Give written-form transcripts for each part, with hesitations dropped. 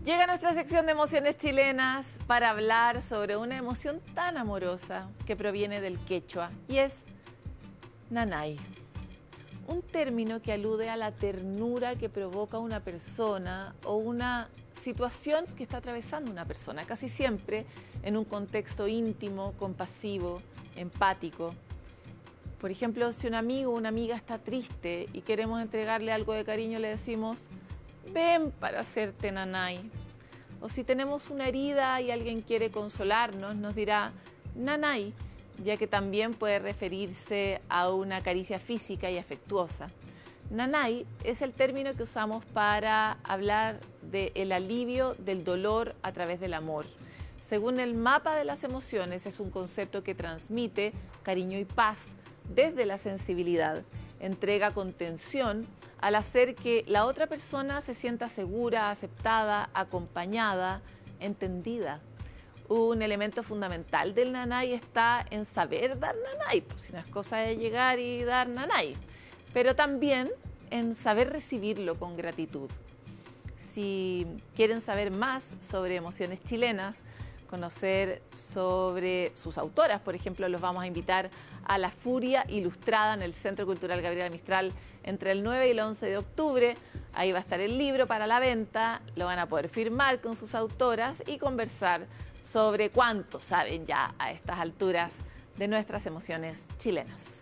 Llega nuestra sección de emociones chilenas para hablar sobre una emoción tan amorosa que proviene del quechua y es nanay. Un término que alude a la ternura que provoca una persona o una situación que está atravesando una persona, casi siempre en un contexto íntimo, compasivo, empático. Por ejemplo, si un amigo o una amiga está triste y queremos entregarle algo de cariño, le decimos: ven para hacerte nanay. O si tenemos una herida y alguien quiere consolarnos, nos dirá nanay, ya que también puede referirse a una caricia física y afectuosa. Nanay es el término que usamos para hablar del alivio del dolor a través del amor. Según el mapa de las emociones, es un concepto que transmite cariño y paz desde la sensibilidad. Entrega contención al hacer que la otra persona se sienta segura, aceptada, acompañada, entendida. Un elemento fundamental del nanay está en saber dar nanay, pues si no es cosa de llegar y dar nanay, pero también en saber recibirlo con gratitud. Si quieren saber más sobre emociones chilenas, conocer sobre sus autoras, por ejemplo, los vamos a invitar a La Furia Ilustrada en el Centro Cultural Gabriela Mistral entre el 9 y el 11 de octubre. Ahí va a estar el libro para la venta, lo van a poder firmar con sus autoras y conversar sobre cuánto saben ya a estas alturas de nuestras emociones chilenas.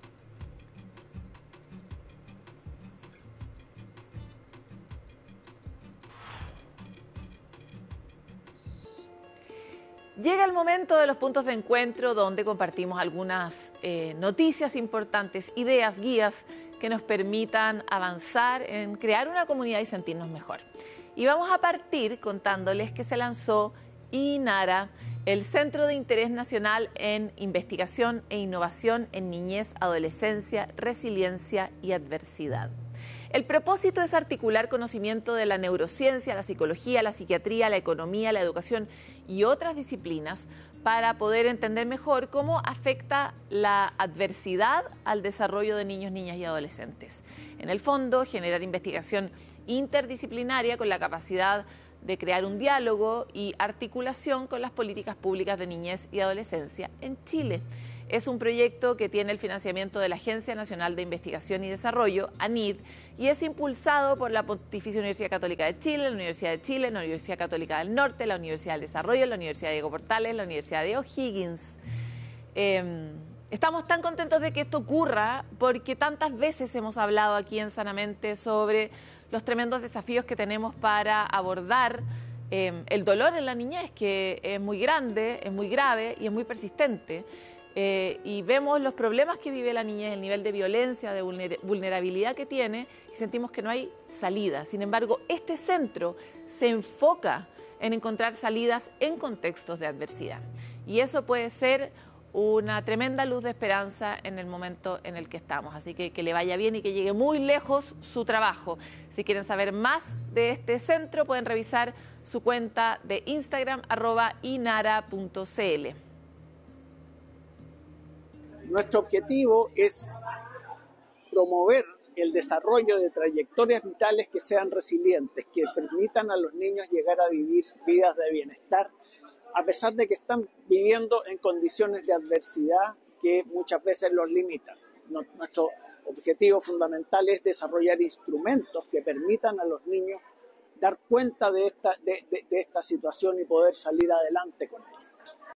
Llega el momento de los puntos de encuentro donde compartimos algunas noticias importantes, ideas, guías que nos permitan avanzar en crear una comunidad y sentirnos mejor. Y vamos a partir contándoles que se lanzó INARA, el Centro de Interés Nacional en Investigación e Innovación en Niñez, Adolescencia, Resiliencia y Adversidad. El propósito es articular conocimiento de la neurociencia, la psicología, la psiquiatría, la economía, la educación y otras disciplinas para poder entender mejor cómo afecta la adversidad al desarrollo de niños, niñas y adolescentes. En el fondo, generar investigación interdisciplinaria con la capacidad de crear un diálogo y articulación con las políticas públicas de niñez y adolescencia en Chile. Es un proyecto que tiene el financiamiento de la Agencia Nacional de Investigación y Desarrollo, ANID, y es impulsado por la Pontificia Universidad Católica de Chile, la Universidad de Chile, la Universidad Católica del Norte, la Universidad del Desarrollo, la Universidad Diego Portales, la Universidad de O'Higgins. Estamos tan contentos de que esto ocurra porque tantas veces hemos hablado aquí en Sanamente sobre los tremendos desafíos que tenemos para abordar el dolor en la niñez, que es muy grande, es muy grave y es muy persistente. Y vemos los problemas que vive la niñez, el nivel de violencia, de vulnerabilidad que tiene y sentimos que no hay salida. Sin embargo, este centro se enfoca en encontrar salidas en contextos de adversidad. Y eso puede ser una tremenda luz de esperanza en el momento en el que estamos. Así que le vaya bien y que llegue muy lejos su trabajo. Si quieren saber más de este centro, pueden revisar su cuenta de Instagram, @inara.cl. Nuestro objetivo es promover el desarrollo de trayectorias vitales que sean resilientes, que permitan a los niños llegar a vivir vidas de bienestar, a pesar de que están viviendo en condiciones de adversidad que muchas veces los limitan. Nuestro objetivo fundamental es desarrollar instrumentos que permitan a los niños dar cuenta de esta situación y poder salir adelante con ella.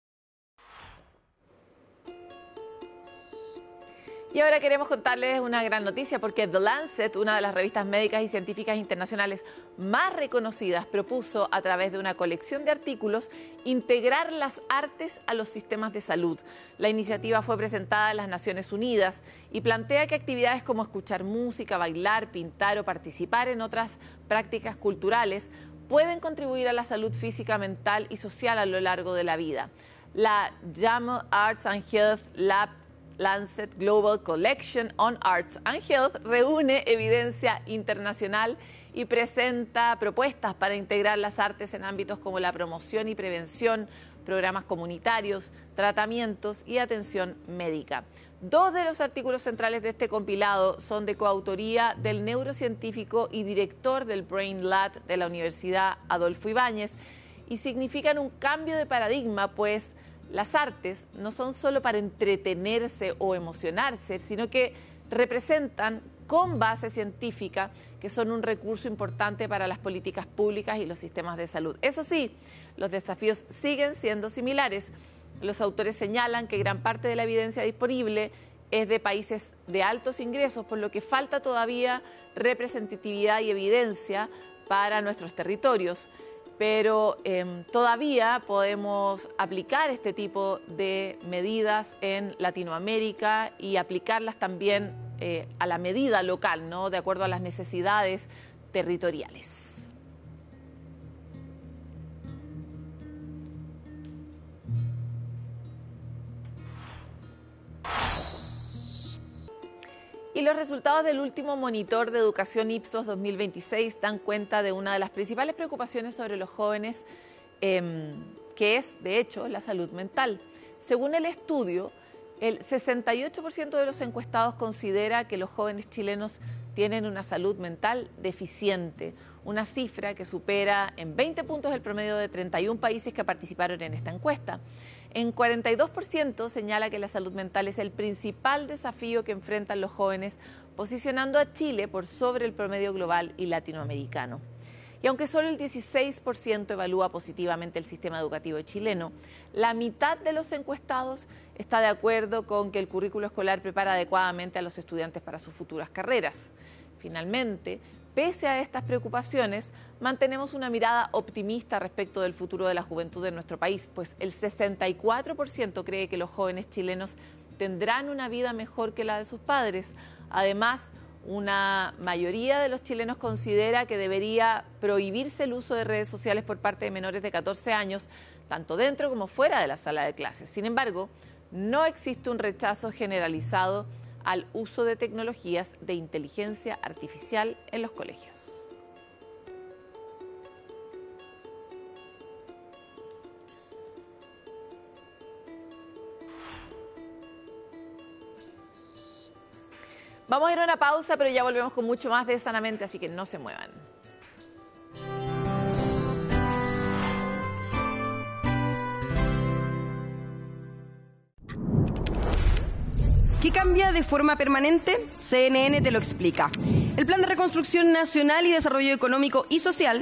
Y ahora queremos contarles una gran noticia porque The Lancet, una de las revistas médicas y científicas internacionales más reconocidas, propuso a través de una colección de artículos integrar las artes a los sistemas de salud. La iniciativa fue presentada en las Naciones Unidas y plantea que actividades como escuchar música, bailar, pintar o participar en otras prácticas culturales pueden contribuir a la salud física, mental y social a lo largo de la vida. La JAMA Arts and Health Lab Lancet Global Collection on Arts and Health reúne evidencia internacional y presenta propuestas para integrar las artes en ámbitos como la promoción y prevención, programas comunitarios, tratamientos y atención médica. 2 de los artículos centrales de este compilado son de coautoría del neurocientífico y director del Brain Lab de la Universidad Adolfo Ibáñez y significan un cambio de paradigma, pues las artes no son solo para entretenerse o emocionarse, sino que representan con base científica que son un recurso importante para las políticas públicas y los sistemas de salud. Eso sí, los desafíos siguen siendo similares. Los autores señalan que gran parte de la evidencia disponible es de países de altos ingresos, por lo que falta todavía representatividad y evidencia para nuestros territorios. Pero todavía podemos aplicar este tipo de medidas en Latinoamérica y aplicarlas también a la medida local, ¿no? De acuerdo a las necesidades territoriales. Y los resultados del último monitor de educación Ipsos 2026 dan cuenta de una de las principales preocupaciones sobre los jóvenes, que es, de hecho, la salud mental. Según el estudio, el 68% de los encuestados considera que los jóvenes chilenos tienen una salud mental deficiente, una cifra que supera en 20 puntos el promedio de 31 países que participaron en esta encuesta. En 42% señala que la salud mental es el principal desafío que enfrentan los jóvenes, posicionando a Chile por sobre el promedio global y latinoamericano. Y aunque solo el 16% evalúa positivamente el sistema educativo chileno, la mitad de los encuestados está de acuerdo con que el currículo escolar prepara adecuadamente a los estudiantes para sus futuras carreras. Finalmente, pese a estas preocupaciones, mantenemos una mirada optimista respecto del futuro de la juventud en nuestro país, pues el 64% cree que los jóvenes chilenos tendrán una vida mejor que la de sus padres. Además, una mayoría de los chilenos considera que debería prohibirse el uso de redes sociales por parte de menores de 14 años, tanto dentro como fuera de la sala de clases. Sin embargo, no existe un rechazo generalizado al uso de tecnologías de inteligencia artificial en los colegios. Vamos a ir a una pausa, pero ya volvemos con mucho más de Sanamente, así que no se muevan. ¿Qué cambia de forma permanente? CNN te lo explica. El Plan de Reconstrucción Nacional y Desarrollo Económico y Social